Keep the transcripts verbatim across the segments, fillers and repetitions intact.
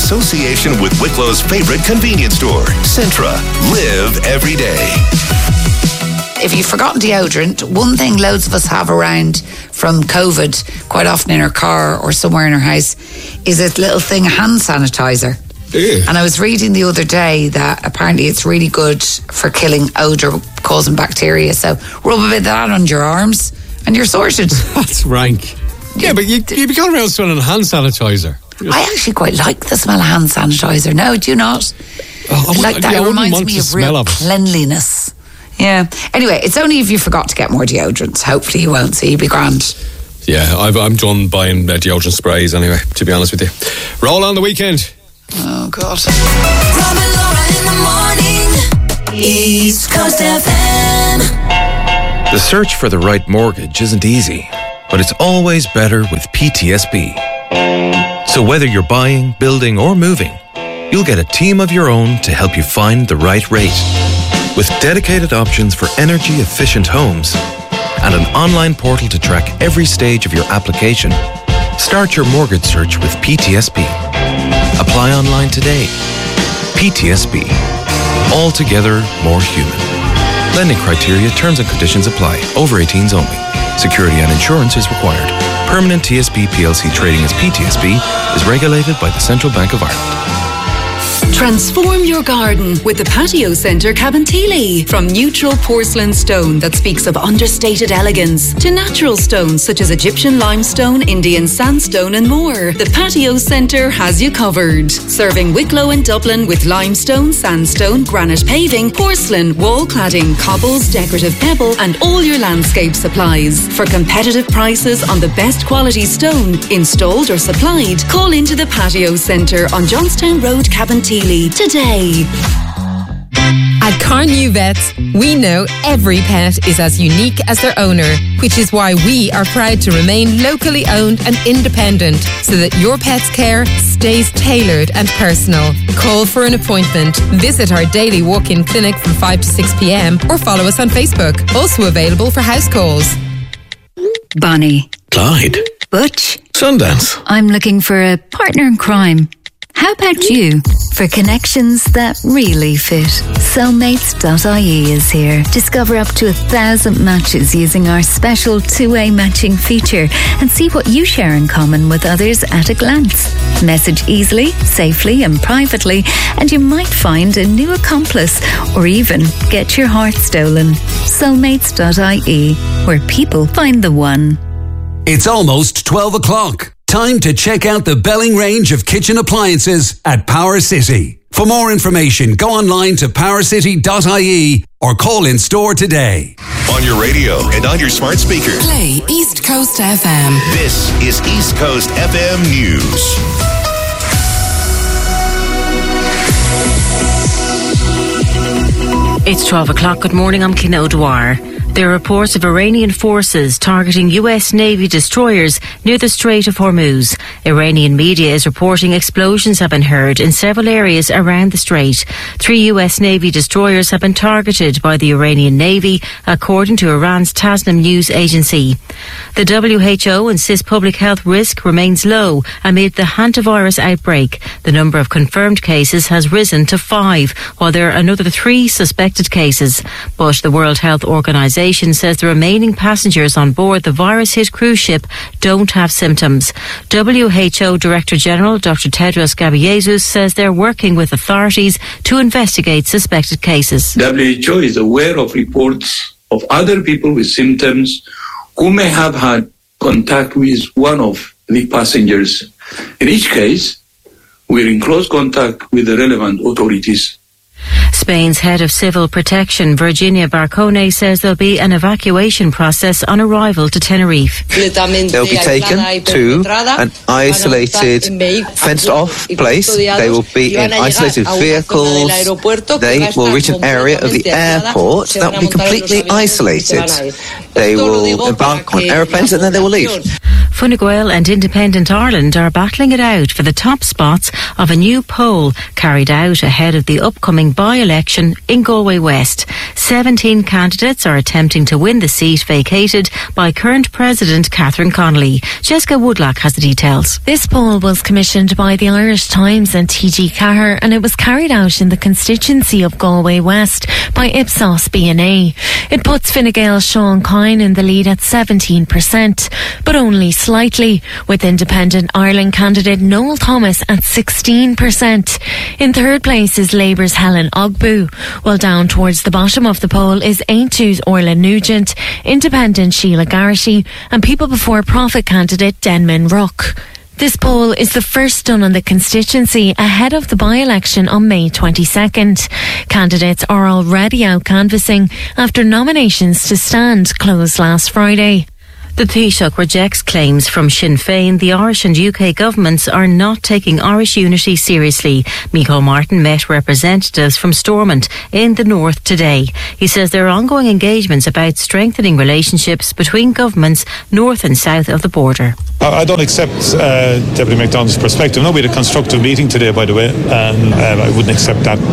association with Wicklow's favorite convenience store, Centra. Live every day. If you've forgotten deodorant, one thing loads of us have around from COVID, quite often in our car or somewhere in our house, is this little thing, hand sanitizer. Ew. And I was reading the other day that apparently it's really good for killing odour-causing bacteria. So rub a bit of that on your arms and you're sorted. That's rank. Yeah, but you, you be going around smelling hand sanitizer. I actually quite like the smell of hand sanitizer. No, do you not? Oh, like that. yeah, It reminds me the of real of cleanliness. Yeah. Anyway, it's only if you forgot to get more deodorants. Hopefully you won't, so you'll be grand. Yeah, I've, I'm done buying uh, deodorant sprays anyway, to be honest with you. Roll on the weekend. Oh, God. Robin Laura in the morning. East Coast F M. The search for the right mortgage isn't easy, but it's always better with P T S B. So whether you're buying, building, or moving, you'll get a team of your own to help you find the right rate. With dedicated options for energy-efficient homes and an online portal to track every stage of your application, start your mortgage search with P T S B. Apply online today. P T S B. Altogether more human. Lending criteria, terms and conditions apply. Over eighteens only. Security and insurance is required. Permanent T S B P L C trading as P T S B is regulated by the Central Bank of Ireland. Transform your garden with the Patio Centre Cabinteely. From neutral porcelain stone that speaks of understated elegance to natural stones such as Egyptian limestone, Indian sandstone and more, the Patio Centre has you covered. Serving Wicklow and Dublin with limestone, sandstone, granite paving, porcelain, wall cladding, cobbles, decorative pebble and all your landscape supplies. For competitive prices on the best quality stone, installed or supplied, call into the Patio Centre on Johnstown Road, Cabinteely today. At Carnew Vets, we know every pet is as unique as their owner, which is why we are proud to remain locally owned and independent so that your pet's care stays tailored and personal. Call for an appointment, visit our daily walk-in clinic from five to six p.m. or follow us on Facebook. Also available for house calls. Bonnie. Clyde. Butch. Sundance. I'm looking for a partner in crime. How about you? For connections that really fit, soulmates dot I E is here. Discover up to a thousand matches using our special two-way matching feature and see what you share in common with others at a glance. Message easily, safely and privately and you might find a new accomplice or even get your heart stolen. soulmates dot I E, where people find the one. It's almost twelve o'clock. Time to check out the Belling range of kitchen appliances at Power City. For more information, go online to power city dot I E or call in store today. On your radio and on your smart speaker. Play East Coast F M. This is East Coast F M News. It's twelve o'clock. Good morning, I'm Kina O'Dwyer. There are reports of Iranian forces targeting U S Navy destroyers near the Strait of Hormuz. Iranian media is reporting explosions have been heard in several areas around the strait. Three U S Navy destroyers have been targeted by the Iranian Navy, according to Iran's Tasnim news agency. The W H O insists public health risk remains low amid the hantavirus outbreak. The number of confirmed cases has risen to five, while there are another three suspected cases. But the World Health Organization says the remaining passengers on board the virus-hit cruise ship don't have symptoms. W H O Director General Doctor Tedros Ghebreyesus says they're working with authorities to investigate suspected cases. W H O is aware of reports of other people with symptoms who may have had contact with one of the passengers. In each case, we're in close contact with the relevant authorities. Spain's head of civil protection, Virginia Barcone, says there'll be an evacuation process on arrival to Tenerife. They'll be taken to an isolated, fenced-off place. They will be in isolated vehicles. They will reach an area of the airport that will be completely isolated. They will embark on aeroplanes and then they will leave. Fine Gael and Independent Ireland are battling it out for the top spots of a new poll carried out ahead of the upcoming by-election in Galway West. seventeen candidates are attempting to win the seat vacated by current President Catherine Connolly. Jessica Woodlock has the details. This poll was commissioned by the Irish Times and T G Cahir, and it was carried out in the constituency of Galway West by Ipsos B N A. It puts Fine Gael's Sean Kine in the lead at seventeen percent, but only slightly, with Independent Ireland candidate Noel Thomas at sixteen percent. In third place is Labour's Helen Ogbu, while down towards the bottom of the poll is Aintu's Orla Nugent, Independent Sheila Garrity, and People Before Profit candidate Denman Rook. This poll is the first done on the constituency ahead of the by-election on May twenty-second. Candidates are already out canvassing after nominations to stand closed last Friday. The Taoiseach rejects claims from Sinn Féin the Irish and U K governments are not taking Irish unity seriously. Micheál Martin met representatives from Stormont in the north today. He says there are ongoing engagements about strengthening relationships between governments north and south of the border. I don't accept uh, Deputy MacDonald's perspective. No, we had a constructive meeting today, by the way, and uh, I wouldn't accept that.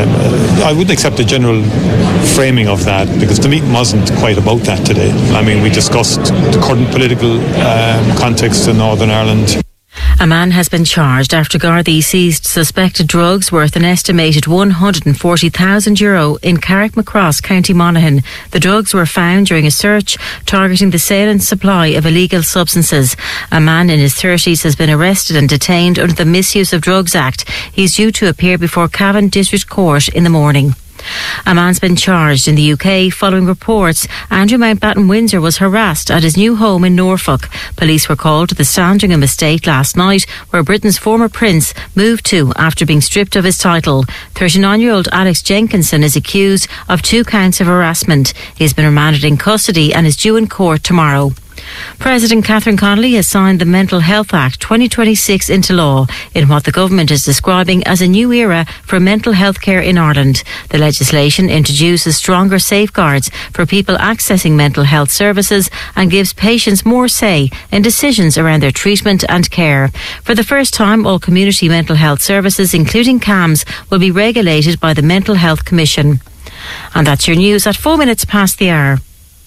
Um, I wouldn't accept the general framing of that, because the meeting wasn't quite about that today. I mean, we discussed the current political um, context in Northern Ireland. A man has been charged after Gardaí seized suspected drugs worth an estimated one hundred forty thousand euro in Carrickmacross, County Monaghan. The drugs were found during a search targeting the sale and supply of illegal substances. A man in his thirties has been arrested and detained under the Misuse of Drugs Act. He's due to appear before Cavan District Court in the morning. A man's been charged in the U K following reports Andrew Mountbatten Windsor was harassed at his new home in Norfolk. Police were called to the Sandringham estate last night, where Britain's former prince moved to after being stripped of his title. thirty-nine-year-old Alex Jenkinson is accused of two counts of harassment. He has been remanded in custody and is due in court tomorrow. President Catherine Connolly has signed the Mental Health Act twenty twenty-six into law in what the government is describing as a new era for mental health care in Ireland. The legislation introduces stronger safeguards for people accessing mental health services and gives patients more say in decisions around their treatment and care. For the first time, all community mental health services, including C A M S, will be regulated by the Mental Health Commission. And that's your news at four minutes past the hour.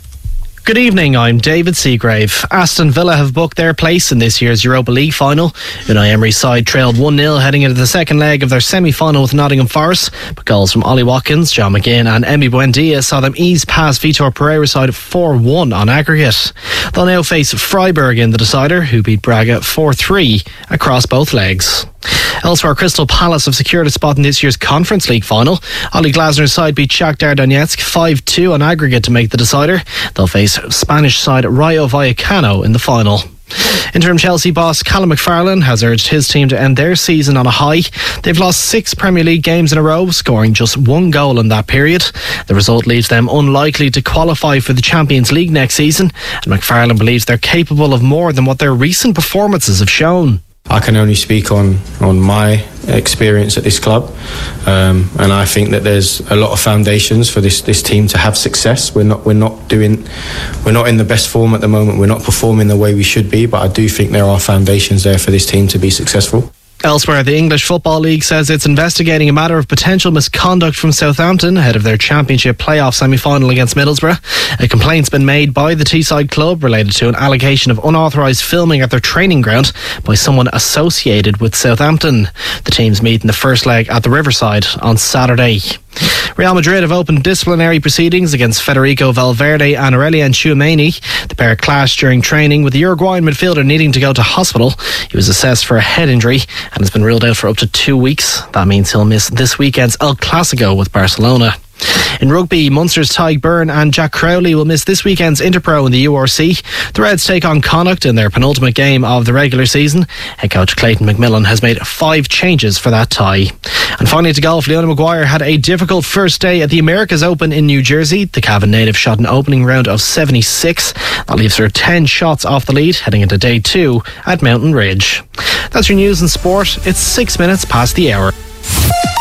Good evening, I'm David Seagrave. Aston Villa have booked their place in this year's Europa League final. Unai Emery's side trailed one nil heading into the second leg of their semi-final with Nottingham Forest, but goals from Ollie Watkins, John McGinn and Emi Buendia saw them ease past Vitor Pereira's side four one on aggregate. They'll now face Freiburg in the decider, who beat Braga four three across both legs. Elsewhere, Crystal Palace have secured a spot in this year's Conference League final. Oli Glasner's side beat Shakhtar Donetsk five two on aggregate to make the decider. They'll face Spanish side Rayo Vallecano in the final. Interim Chelsea boss Callum McFarlane has urged his team to end their season on a high. They've lost six Premier League games in a row, scoring just one goal in that period. The result leaves them unlikely to qualify for the Champions League next season, and McFarlane believes they're capable of more than what their recent performances have shown. I can only speak on, on my experience at this club, um, and I think that there's a lot of foundations for this, this team to have success. We're not we're not doing we're not in the best form at the moment. We're not performing the way we should be, but I do think there are foundations there for this team to be successful. Elsewhere, the English Football League says it's investigating a matter of potential misconduct from Southampton ahead of their Championship playoff semi-final against Middlesbrough. A complaint's been made by the Teesside club related to an allegation of unauthorised filming at their training ground by someone associated with Southampton. The teams meet in the first leg at the Riverside on Saturday. Real Madrid have opened disciplinary proceedings against Federico Valverde and Aurelien Tchouameni. The pair clashed during training, with the Uruguayan midfielder needing to go to hospital. He was assessed for a head injury and has been ruled out for up to two weeks. That means he'll miss this weekend's El Clasico with Barcelona. In rugby, Munster's Tyke Byrne and Jack Crowley will miss this weekend's Interpro in the U R C. The Reds take on Connacht in their penultimate game of the regular season. Head coach Clayton McMillan has made five changes for that tie. And finally to golf, Leona Maguire had a difficult first day at the Americas Open in New Jersey. The Cavan native shot an opening round of seventy-six. That leaves her ten shots off the lead heading into day two at Mountain Ridge. That's your news and sport. It's six minutes past the hour.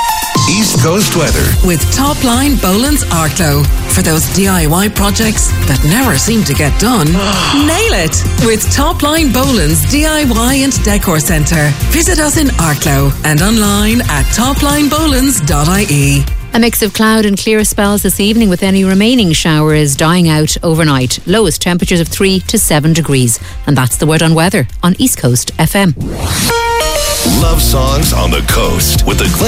East Coast weather. With Top Line Boland's Arklow. For those D I Y projects that never seem to get done, nail it with Top Line Boland's D I Y and Decor Centre. Visit us in Arklow and online at top line bolands dot I E. A mix of cloud and clear spells this evening, with any remaining showers dying out overnight. Lowest temperatures of three to seven degrees. And that's the word on weather on East Coast F M. Love songs on the coast with the